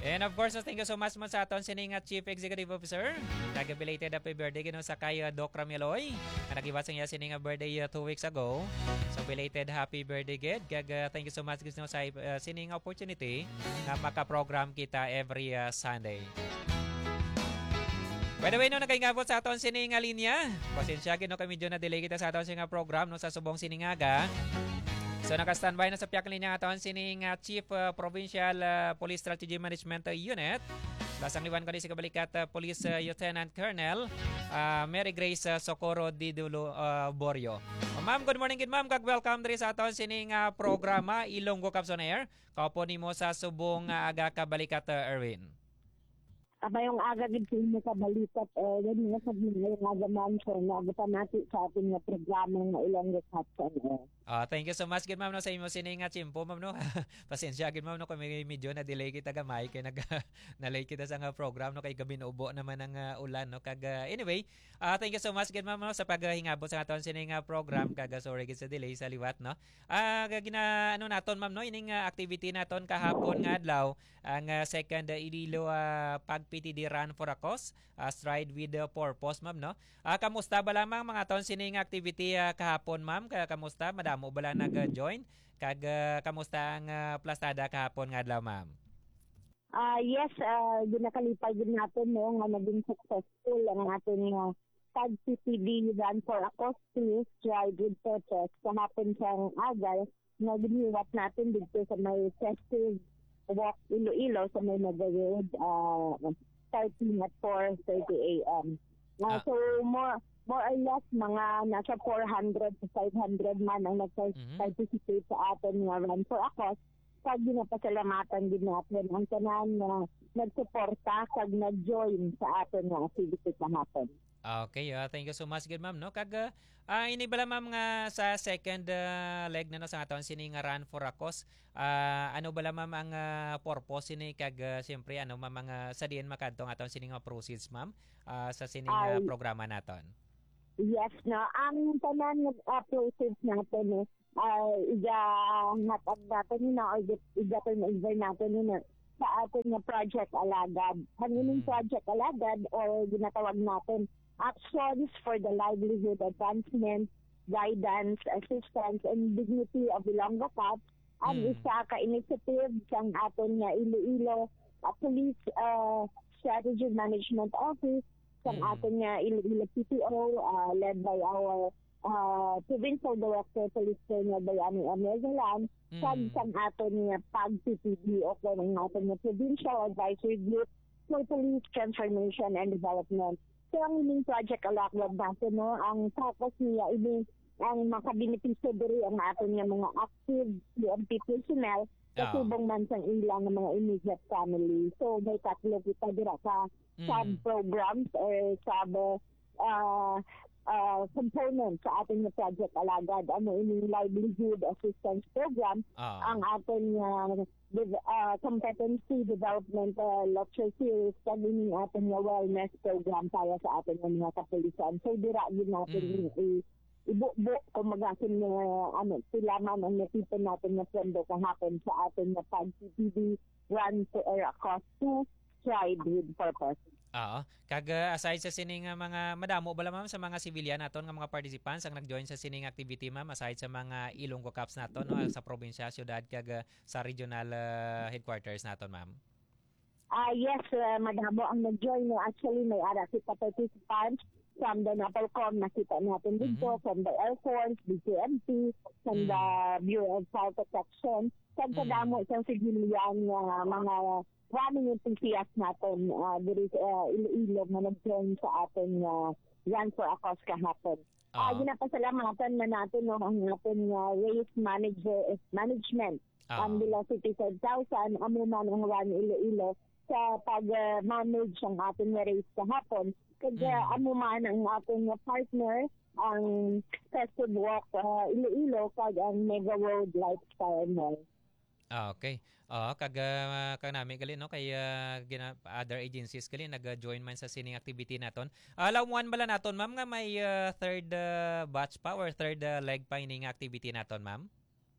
And of course, thank you so much mo sa aton sining Chief Executive Officer. Nag-belated happy birthday gino sa kay Doc Ramieloy. Nag-iwasang niya sining birthday 2 weeks ago. So belated happy birthday gid. Thank you so much gino sa sining opportunity na maka-program kita every Sunday. By the way, no, nakaingabot sa aton sining linya. Pasensya gino kami medyo na delay kita sa aton sining program no sa subong siningaga. So naka-standby na sa piyak linya aton sining Chief Provincial Police Strategy Management Unit. Basang liwan ko di si kabalikat Police Lieutenant Colonel Mary Grace Socorro Didulo Borio. Ma'am, good morning gid ma'am. Kag-welcome diri sa aton sining programa Ilonggo Caps on Air. Kaupo nimo sa subong aga kabalikat Erwin. Abayong aga gid mo sa balikat gani nga sa yung aga man so nagutan natin sa ating programa nga Ilonggo Caps on Air. Thank you so much gid ma'am no sa imo sining chimpo ma'am no. Pasensya gid ma'am no kami medyo na delay kita gamay kay na-late kita sa nga program no kay gabi na ubo naman ang ulan no kag anyway, thank you so much gid ma'am no sa paghingabot sa aton sining program kag sorry gid sa delay sa liwat no. Gina ano naton ma'am no ining activity naton kahapon nga adlaw ang second Iloilo pag-PTD Run for a Cause, Stride with Purpose ma'am no. Kamusta ba lamang mga aton sining activity kahapon ma'am? Kamusta madam mo bala nag-join? Kag kamusta ang plastada kahapon nga adlaw ma'am? Yes, ginakalipay din natin no nga naging successful ang ating pag-PTD Run for a Cause Stride with Purpose. Kahapon siyang aga na giniwat natin dito sa may festive walk Iloilo sa may nag-road starting at 4:30 a.m. So more or less mga nasa 400 to 500 man ang nag-participate sa atin nga Run for a Cause. Kag ginapasalamatan din natin ang tanan na nagsuporta kag nag-join sa atin nga activity kahapon. Okay, thank you so much good ma'am no. Kag ini bala ma'am nga sa second leg na no sa aton sining Run for a Cause. Ano bala ma'am ang purpose ni kag siyempre ano ma'am ang sa diin makadtong aton sining proceeds ma'am sa sining programa naton. Yes, no. Ang tanan proceeds natin iga-hatag natin na o iga-turnover natin na sa ating Project Alagad. Ang ining Project Alagad or ginatawag natin Actions for the Livelihood Advancement, Guidance, Assistance, and Dignity of Ilonggo Caps. Ang isa ka-initiative sang aton nga Iloilo Police Strategy Management Office sang aton nga Iloilo PTO led by our Provincial Director Police Colonel Bayani Amezalan sang aton nga pag-PTD o ng aton nga Provincial Advisory Group for Police Transformation and Development. So ang ining Project Alagad natin no, ang focus niya ang makabenepisyo diri ang aton nga mga active PNP personnel sa subong man sang ilang mga immediate family. So may tatlo kita dira sa sub-programs or component sa ating Project Alagad. Ano ining livelihood assistance program, ang ating competency development lecture series, kag ining ating wellness program para sa ating mga kapulisan. So dira yun natin ibu-bu kung magasin nga sila man ang natipon natin na pondo kahapon sa ating pag-PTD Run for a Cause to Stride with Purpose. Kag aside sa sining mga madamo bala ma'am sa mga civilian naton nga mga participants ang nag-join sa sining activity ma'am aside sa mga Ilonggo Caps naton no, sa probinsya, syudad kag sa regional headquarters naton ma'am. Yes, madamo ang nag-join. Actually may ara kita participants from the NAPOLCOM, nakita natin dito, from the Air Force, BCMP, from the Bureau of Fire Protection, kag kadamo isang civilian mga running enthusiast natin diri sa Iloilo na nag-join sa ating Run for a Cause kahapon. Ginapasalamatan na natin ang ating race management ang Velocity 5,000 amo man ang Run Iloilo sa pag-manage ang ating race kahapon. Kaya amo man ang ating partner ang Festive Walk Iloilo kag ang Mega Road Lifestyle Mall. Okay. Kag nami gali no kay other agencies gali nag-join man sa sining activity naton. Lawan bala naton ma'am nga may third batch pa or third leg pa ining activity naton ma'am?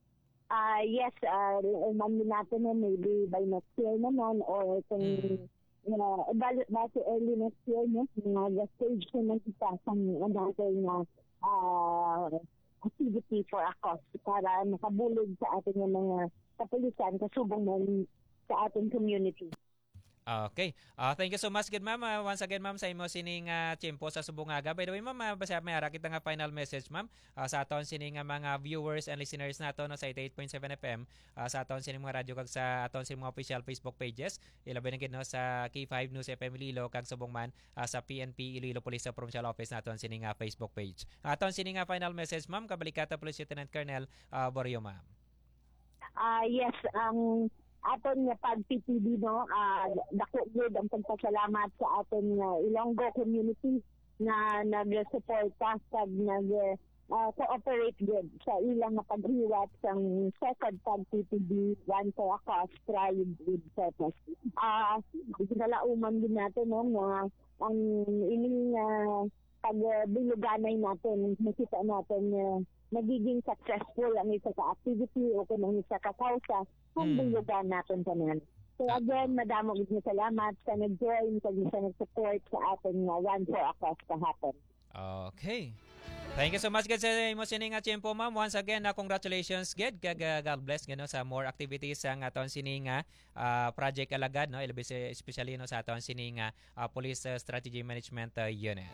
Yes, umami natin na maybe by next year naman or kung base early next year, no? Stage naman kita sa natin na activity for a cause para makabulog sa ating mga kapulisan kasubong mo sa ating community. Okay. Thank you so much, good ma'am. Once again, ma'am, sa imo sining tiyempo sa Subungaga. By the way, ma'am, basta may ara kita nga final message, ma'am, sa aton sining mga viewers and listeners nato no sa 88.7 FM, sa aton sining mga radyo kag sa aton sining mga official Facebook pages. Ilabi na gid no sa K5 News FM Iloilo kag subong man sa PNP Iloilo Police Provincial Office naton sining Facebook page. Aton sining final message, ma'am, kabalikata Police Lieutenant Colonel Borio, ma'am. Yes, aton nga pag-PPD, no, dako gud ang pagpasalamat sa aton Ilonggo community na nag-suporta kag nag-cooperate gud sa ilang paghiwat sang second pag-PPD One for a Cause Tribe with Purpose. Ginalauman din natin, no, nga ang ining pagbiluganay natin, makita natin nagiging successful ang isa ka activity o kung ang isa ka kausa kung bilugan natin tanan. So again, madamo gid nga salamat sa nag-join kag sa nag-support sa ating One for a Cause kahapon. Okay. Thank you so much gid sa imo sining tiyempo, ma'am. Once again, congratulations gid kag God bless gano sa more activities ang aton sining Project Alagad, no, especially no sa aton sining Police Strategy Management Unit.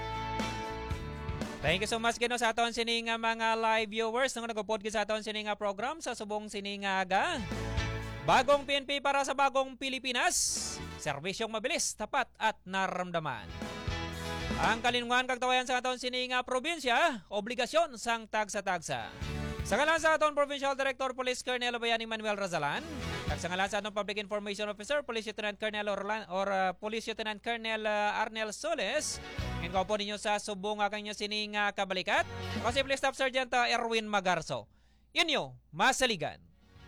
Thank you so much gino sa aton sining mga live viewers nung nagpo-podcast sa aton sining program sa subong siningaga. Bagong PNP para sa bagong Pilipinas. Serbisyong mabilis, tapat at naramdaman. Ang kalinungan kag tawayan sa aton sining probinsya, obligasyon sang tagsa-tagsa. Sa ngalan sa aton Provincial Director Police Colonel Bayani Manuel Razalan, at sa ngalan sa aton Public Information Officer Police Lieutenant Colonel Police Lieutenant Colonel Arnel Soles, ngayon ko po ninyo sa subong kanya sining kabalikat, Constable Staff Sergeant Erwin Magarso. Inyo, masaligan.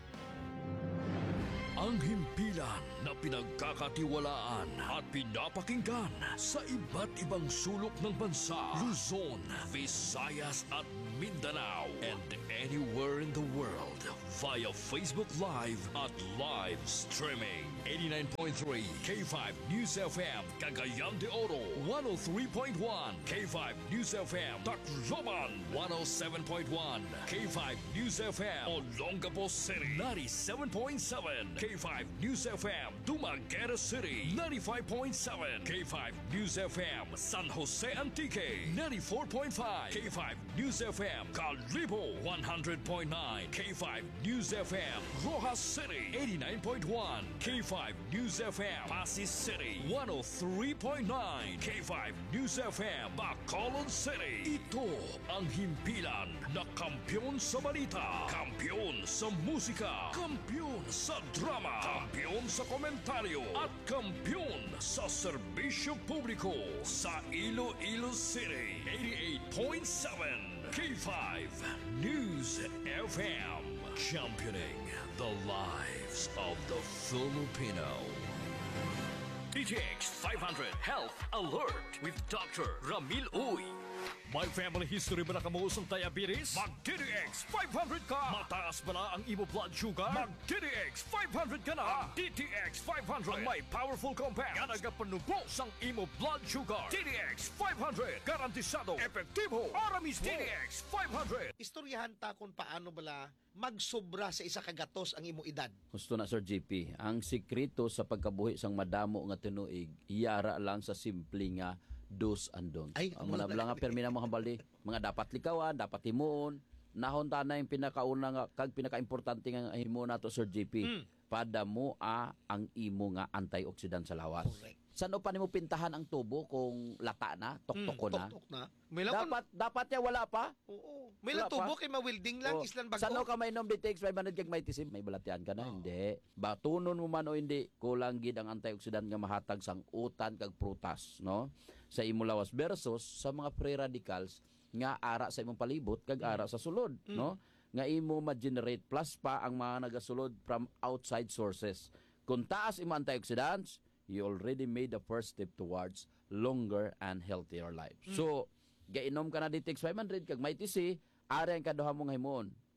Ang himpilan na pinagkakatiwalaan at pinapakinggan sa iba't ibang sulok ng bansa, Luzon, Visayas at Mindanao, and anywhere in the world via Facebook Live at live streaming. 89.3 K5 News FM Cagayan de Oro, 103.1 K5 News FM Tacloban, 107.1 K5 News FM Olongapo City, 97.7 K5 News FM Dumaguete City, 95.7 K5 News FM San Jose Antique, 94.5 K5 News FM Calibo, 100.9 K5 News FM Rojas City, 89.1 K5 News FM Pasig City, 103.9 K5 News FM Bacolod City. Ito ang himpilan na kampiyon sa balita, kampiyon sa musika, kampiyon sa drama, kampiyon sa komentaryo at kampiyon sa serbisyo publiko sa Iloilo City. 88.7 K5 News FM, championing the lives of the Filipino. DTX 500 Health Alert with Dr. Ramil Uy. May family history ba na kamuusong diabetes? Mag-DTX 500 ka! Mataas ba na ang imo blood sugar? Mag-DTX 500 ka na! DTX 500 ang may powerful compounds nga nagapanubos sang imo blood sugar. DTX 500 garantisado, epektibo, aramis. DTX 500. Istoryahan ta kung paano bala magsobra sa isa kagatos ang imo edad. Gusto na Sir JP, ang sikreto sa pagkabuhi sang madamo nga tinuig, iyara lang sa simple nga do's and don'ts. Ay, ang mga nga permina mo hambali, mga dapat likawan, dapat himuon, nahon ta na yung pinakauna nga kag pinakaimportante nga himuon nato Sir JP. Pada mo ang imo nga antioxidant sa lawas. Correct. Saan pa nimo pintahan ang tubo kung lata na, toktok na? Toktok na. May lang Dapat ya wala pa. Oo. May lang Wala tubo pa? kay mawilding lang, islan bago. Saan ka may inom DTX 500 kag may tisim? May balatian ka na? Hindi. Batunon mo man o hindi, kulang gid ang antioxidant nga mahatag sang utan kag prutas, no? Sa imo lawas versus sa mga free radicals nga ara sa imong palibot kag ara sa sulod, no? Nga imo ma-generate plus pa ang mga nagasulod from outside sources. Kung taas imo antioxidants, you already made the first step towards longer and healthier life. So, gainom ka na DTX 500 kag may TC, ari ang kaduha mong himon.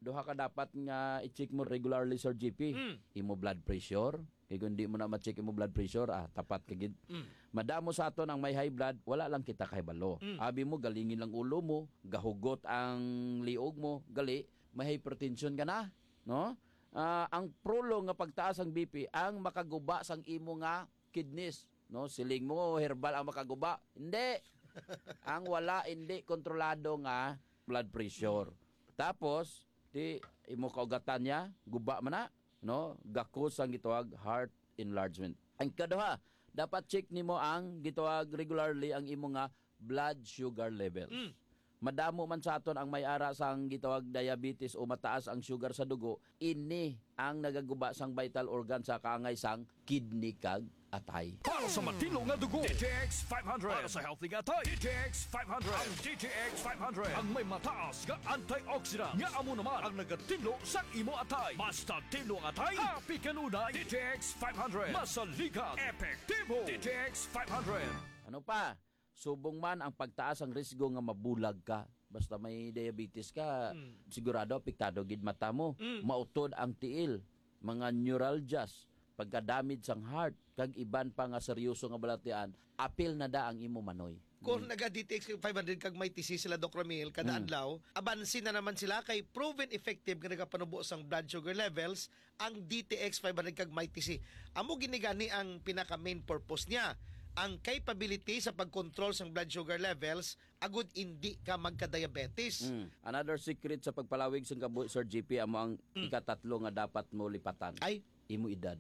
duha ka dapat nga i-check mo regularly Sir GP. Imo blood pressure. Kaya kung di mo na ma-check imo blood pressure, tapat kagid. Madamo sa aton ang may high blood, wala lang kita kahibalo. Abi mo, galingin lang ulo mo, gahugot ang liog mo, gali, may hypertension ka na. No? Ang prolong nga pagtaas ang BP, ang makaguba sang imo nga kidneys. No? Siling mo, herbal ang makaguba. Hindi. Ang wala, hindi kontrolado nga blood pressure. Tapos, di imo kaugatan niya, guba man na, no? Gakos ang gitawag heart enlargement. Ang kaduha, dapat check nimo ang gitawag regularly ang imo nga blood sugar levels. Madamo man sa aton ang may ara sang gitawag diabetes o mataas ang sugar sa dugo, ini ang nagaguba sang vital organ sa kaangay sang kidney kag atay. Para sa matino nga dugo, DTX 500. Para sa healthy nga atay, DTX 500. Ang DTX 500 ang may mataas nga antioxidant nga amo naman ang nagatinlo sa imo atay. Basta tinlo ang atay, happy kanunay. DTX 500 masaligan, epektibo. DTX 500. Ano pa? Subong man ang pagtaas ang risgo nga mabulag ka. Basta may diabetes ka, sigurado apektado gid mata mo. Mautod ang tiil, mga neuralgias, pagka-damage sang heart, kag iban pa nga seryoso nga balatian, apil na da ang imo manoy. Kung naga-DTX 500 kag may TC sila Doc Ramil kada adlaw, abansin na naman sila kay proven effective nga nagapanubo sang blood sugar levels ang DTX 500 kag may TC. Amo ginigani ang pinaka main purpose niya. Ang capability sa pag-control sang blood sugar levels agud hindi ka magka-diabetes. Another secret sa pagpalawig sang kabuhi Sir GP amo ang ikatatlo nga dapat mo lipatan. Ay, Imo edad.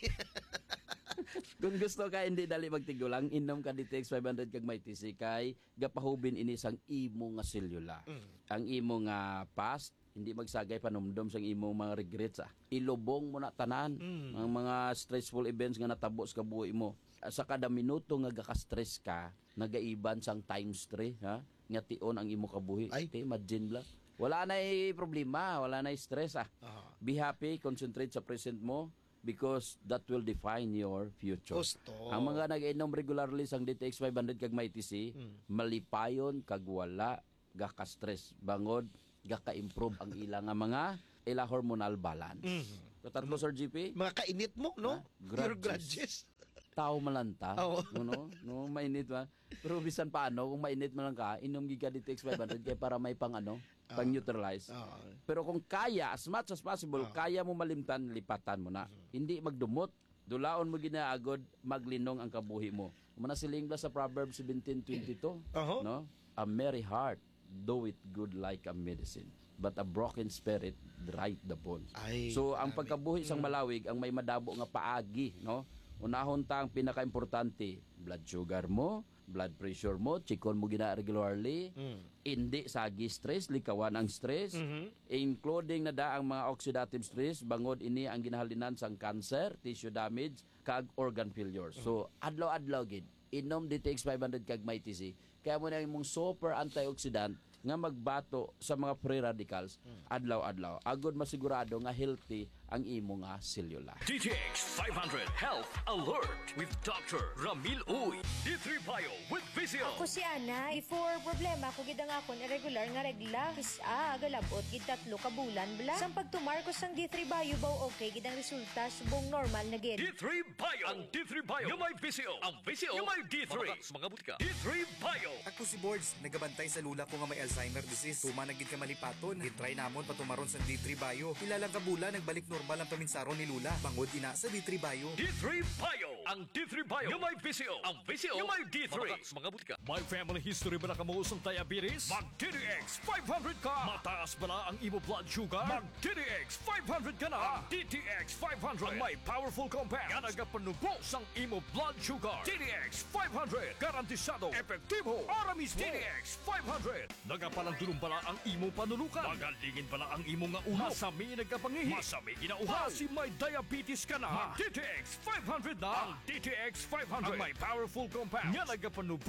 Kung gusto ka hindi dali magtigulang, inom ka DTX 500 kag may TC kay gapahubin ini sang imo nga selula. Ang imo nga past hindi magsagay panumdom sang imo mga regrets. Ilubong mo na tanan ang mga stressful events nga natabo sa kabuhi mo. Sa kada minuto nga gaka-stress ka, nagaiban sang times 3, ha? Nga tion ang imo kabuhi. Ay. Imagine lang. Wala na problema, wala na stress. Be happy, concentrate sa present mo because that will define your future. Gusto. Ang mga nag-inom regularly sang DTX 500 kag may TC, malipayon kag wala gaka-stress. Bangod, gaka-improve ang ilang nga mga hormonal balance. So, tatlo, Sir GP? Mga kainit mo, no? Your grudges. Tao malanta, Oo. no, mainit ba? Pero bisan paano, kung mainit man lang ka, inom giga DTX 500 kaya para may pang pang neutralize. Pero kung kaya, as much as possible, kaya mo malimtan, lipatan mo na. Hindi magdumot. Dulaon mo ginaagod, maglinong ang kabuhi mo. Manasiling ba sa Proverbs 17:22? No? A merry heart doeth good like a medicine, but a broken spirit dryeth the bones. Ay, So ang pagkabuhi sang malawig, ang may madabo nga paagi, no? Unahon ta ang pinaka-importante, blood sugar mo, blood pressure mo, chikon mo gina regularly, hindi sagi stress, likawan ang stress, including na da ang mga oxidative stress, bangod ini ang ginahalinan sang cancer, tissue damage, kag organ failure. So, adlaw-adlaw gid, inom DTX 500 kag may TC, kaya mo na imong super antioxidant nga magbato sa mga free radicals adlaw-adlaw. Agod masigurado nga healthy ang imo nga selula. DTX 500 Health Alert with Dr. Ramil Uy. D3 Bio with Vizio. Ako si Ana, before problema ko gid ang akon irregular nga regla. Kisa agalabot gid 3 ka bulan bla. Sang pagtumar ko sang D3 Bio baw okay gid ang resulta subong normal na gid. D3 Bio. Ang D3 Bio. Yung may Vizio. Ang Vizio. Yung may D3. Mga butika. D3 Bio. Ako si Boards, nagabantay sa lula ko nga may Alzheimer disease. Tuma na gid ka malipaton. Gitry namon patumaron sa D3 Bio. Ilalang kabula nagbalik normal ang paminsaron ni Lula. Bangod ina sa D3 Bio. D3 Bio. Ang D3 Bio. Yung may Vizio. Ang Vizio. Yung may D3. Mga butika. May family history ba na kamuusong diabetes? Mag DTX 500 ka. Mataas ba na ang imo blood sugar? Mag DTX 500 ka na. Ang DTX 500. Ang may powerful compound. Nga nagapanubo sang imo blood sugar. DTX 500. Garantisado. Epektibo. Aramis DTX 500. Nagapalang dulong pala ang imo panulukan. Magalingin pala ang imo nga ulo. Masami nagkapangihi. Masami ginauhaw. Si may diabetes ka na. DTX 500 na. Ang DTX 500. Ang may powerful compound. Nga nagapanubo sang imo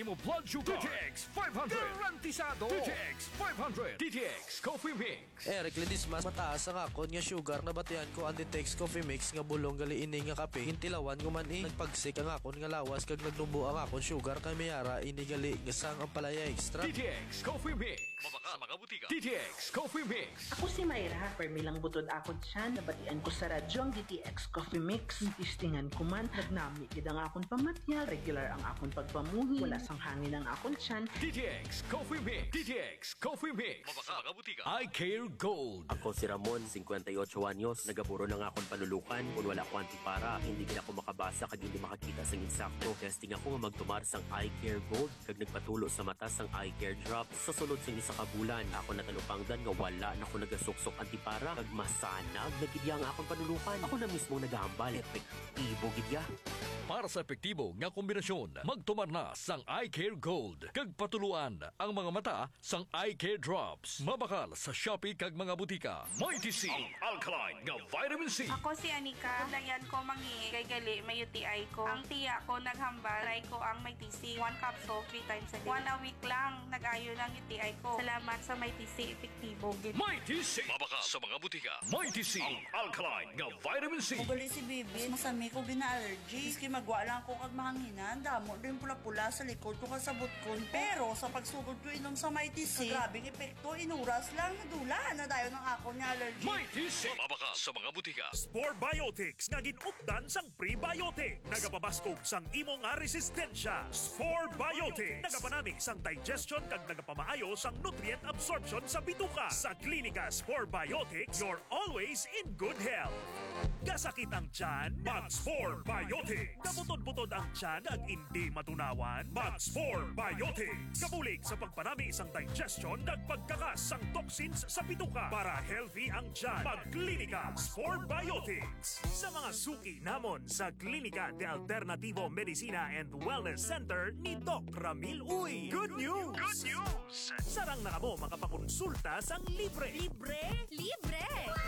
imo blood sugar. DTX 500. Garantisado. DTX 500. DTX Coffee Mix. Eric Ledismas, mataas ang akon nga sugar na batian ko ang DTX Coffee Mix nga bulong gali ini nga kape. Hintilawan ko man nagpagsik ang akon nga lawas kag nagnubo ang akon sugar kay mayara ini gali nga sang ang palaya extra. DTX Coffee Mix. Mabaka sa mga butika. DTX Coffee Mix. Ako si Mayra, permilang butod ako dyan, nabatian ko sa radyo ang DTX Coffee Mix. Istingan ko man, nagnami kid ang akong pamatyal, regular ang akong pagpamuhi, wala sang hangin ang akong tiyan. DTX Coffee Mix. DTX Coffee Mix. Mabaka sa mga butika. I Care Gold. Ako si Ramon, 58 anyos, nagaburo ng akong panulukan, kung wala ko antipara, hindi gina ako makabasa kag hindi makakita sang insakto. Testing ako nga magtumar sang I Care Gold, kag nagpatulo sa mata sang I Care Drops. Sa sulod sang isa ka bulan, ako natalupangdan nga wala na ako nagasuksok antipara, kag masanag nagidya nga akong panulukan. Ako na mismo nagahambal, epektibo gidya. Para sa epektibo nga kombinasyon, magtumar na sang I Care Gold. Kag patuluan ang mga mata sang I Care Drops. Mabakal sa Shopee kag mga butika. Mighty C, ang alkaline nga vitamin C. Ako si Anika. Dayan ko mangi kay gali may UTI ko. Ang tiya ko naghambal. Try ko ang Mighty C. 1 capsule 3 times a day. 1 a week lang nag-ayo ng UTI ko. Salamat sa Mighty C. Epektibo. Mighty C. Mabakal sa mga butika. Mighty C, ang alkaline nga vitamin C. Ugali si Bibi, masami ko gina-allergy. Iski magwa lang ko kag mahanginan, damo din pula-pula sa likod ko kasabot ko. Pero sa pagsugod ko inom sa Mighty C, grabing epekto, inuras lang, nadula na dayon ng ako niya allergy. Mighty C. Mabakal sa mga butika. Spore Biotics nga ginupdan sang prebiotic. Nagapabaskog sang imo nga resistensya. Spore Biotics. Nagapanami sang digestion kag nagapamaayo sang nutrient absorption sa bituka. Sa klinika Spore Biotics, you're always in good health. Kasakit ang tiyan, mag-Spore Biotics. Kabutod-butod ang tiyan ag hindi matunawan, mag-Spore Biotics. Kabulig sa pagpanami isang digestion kag pagkakas sang toxins sa bituka para healthy ang tiyan. Mag-klinika Spore Biotics. Sa mga suki namon sa Klinika de Alternativo Medicina and Wellness Center ni Doc Ramil Uy. Good news! Good news! Sarang na kamo makapakonsulta sang libre. Libre? Libre!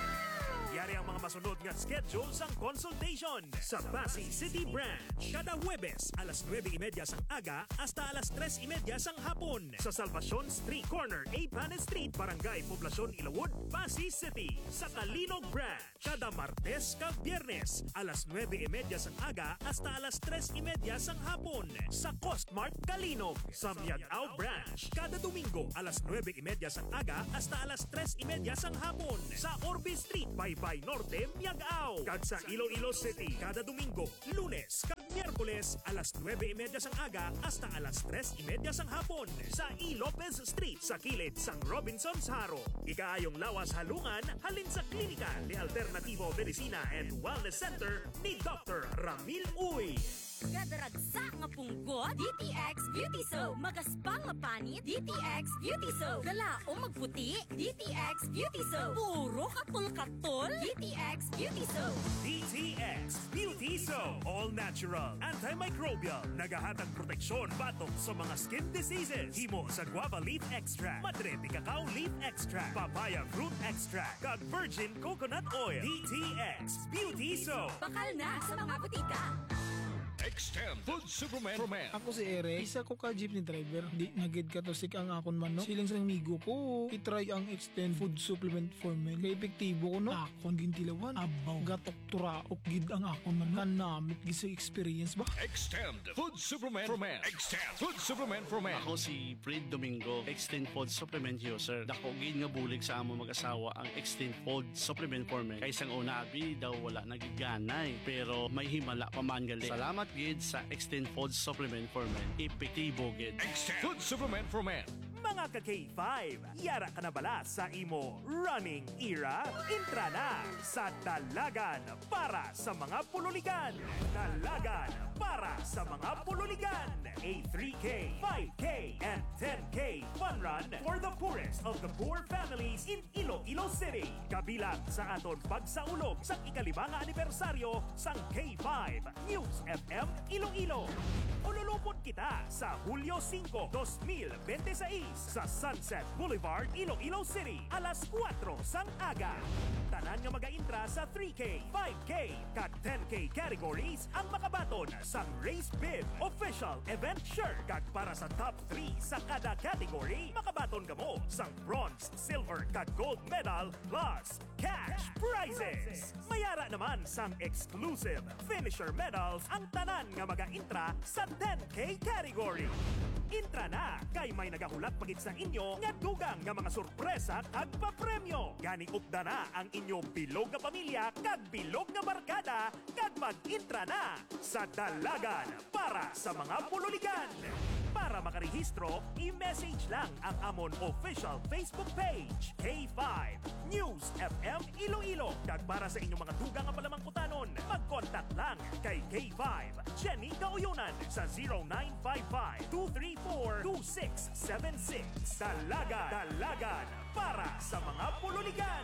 Yari ang mga masunod nga schedule sang consultation sa Pasig City Branch. Kada Huwebes, alas 9:30 sang aga hasta alas 3:30 sang hapon sa Salvacion Street Corner, A. Panes Street, Barangay Poblacion, Ilawod, Pasig City. Sa Kalinog Branch, kada Martes kag Biyernes, alas 9:30 sang aga hasta alas 3:30 sang hapon sa Costmart Kalinog. Sa Miagao Branch, kada Domingo, alas 9:30 sang aga hasta alas 3:30 sang hapon sa Orbe Street, Baybay Norte, Miagao. Kag sa Iloilo City, kada Domingo, Lunes kag Miyerkules, alas 9:30 sang aga hasta alas 3:30 sang hapon sa E. Lopez Street sa kilid sang Robinson's Haro. Ikaayong lawas halungan halin sa Klinika de Alternativo Medicina and Wellness Center ni Dr. Ramil Uy. Kadaragsa nga punggot, DTX Beauty Soap. Magaspang nga panit, DTX Beauty Soap. Galaong magputi, DTX Beauty Soap. Puro katol-katol, DTX Beauty Soap. DTX Beauty Soap. All natural, antimicrobial, nagahatag proteksyon batok sa mga skin diseases. Himo sa guava leaf extract, madre de cacao leaf extract, papaya fruit extract, kag virgin coconut oil. DTX Beauty Soap. Bakal na sa mga butika. Extend Food Superman for Men. Ako si Eric, isa ko ka jeepney driver. Di nagid ka to sik ang akon man no. Silang sa migo ko, itry ang Extend Food Supplement for Men. Kay epektibo ko no. Akon gintilawan, abaw, gatok turaok gid ang akon man. Kanamit gid sa experience ba? Extend Food Superman for Men. Extend Food Superman for Men. Ako si Fred Domingo, Extend Food Supplement user. Dako gid nga bulig sa among mag-asawa ang Extend Food Supplement for Men. Kay sang una abi daw wala nagiganay, pero may himala pa man gali. Salamat gid sa Extend Food Supplement for Men. Epektibo gid. Extend Food Supplement for Men. Mga ka-K5, yara ka na bala sa imo running era? Intra na sa Dalagan para sa mga pululigan. Dalagan para sa mga pululigan. A 3K, 5K, and 10K fun run for the poorest of the poor families in Iloilo City. Kabilang sa aton pagsaulog sa ika-5 anibersaryo sang K5 News FM Iloilo. Ululupot kita sa Hulyo 5, 2026 Release sa Sunset Boulevard, Iloilo City, alas 4 sang aga. Tanan nga mag-intra sa 3K, 5K, kag 10K categories ang makabaton sa Race Bib Official Event Shirt. Kag para sa top 3 sa kada category, makabaton ka mo sa bronze, silver, kag gold medal plus cash prizes. Mayara naman sang exclusive finisher medals ang tanan nga mag-intra sa 10K category. Intra na, kay may nagahulat pagit sa inyo nga dugang nga mga sorpresa kag papremyo. Gani upda na ang inyo bilog nga pamilya kag bilog nga barkada kag mag-intra na sa Dalagan para sa mga pululigan. Para makarehistro, i-message lang ang amon official Facebook page, K5 News FM Iloilo. Kag para sa inyong mga dugang nga palamangkutanon, mag-contact lang kay K5 Jenny Gauyunan sa 0955-234-2676. Dalagan para sa mga pululigan.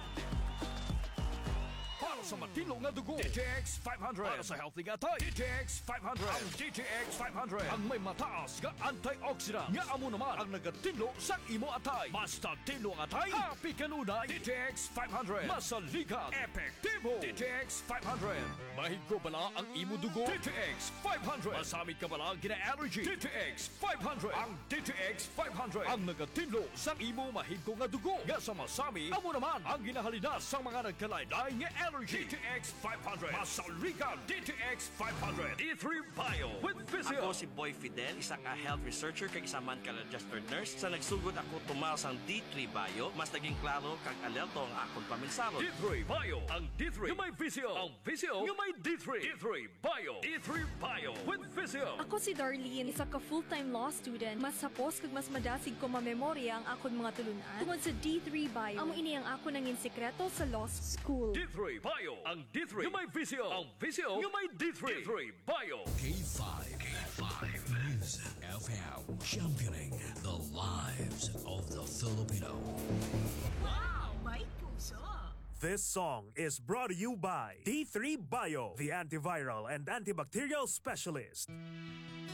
Para sa matilong na dugo, DTX 500. Para sa healthy nga tay, DTX 500. Ang DTX 500 ang may mataas nga antioxidant nga amo naman ang nagatinlo sa imo atay. Basta tinlo ang atay, happy kanunay. DTX 500 masaligan, epektibo. DTX 500 mahigko bala ang imo dugo. DTX 500 masamit ka bala gina-allergy. DTX 500 ang DTX 500 ang nagatinlo sa imo mahigko nga dugo. Nga sa masami, amo naman ang ginahalina sa mga nagkalaylay nga allergy. DTX 500 masaligan. DTX 500 D3 Bio with Physio. Ako si Boy Fidel, isang health researcher kag isa man ka registered nurse. Sa nagsugod ako tumal sang D3 Bio, mas naging klaro kag alerto ang akong paminsaro. D3 Bio, ang D3 yung may Physio. Ang Physio yung may D3. D3 Bio. D3 Bio with Physio. Ako si Darlene, isa ka full-time law student. Mas sapos kag mas madasig ko mamemorya ang akong mga tulunan. Tungod sa D3 Bio, amo ini ang ako nangin sekreto sa law school. D3 Bio, ang D3 yung may Physio. Ang Physio yung may D3. D3 Bio. K5 News FM, championing the lives of the Filipino. Wow, may puso! This song is brought to you by D3 Bio, the antiviral and antibacterial specialist.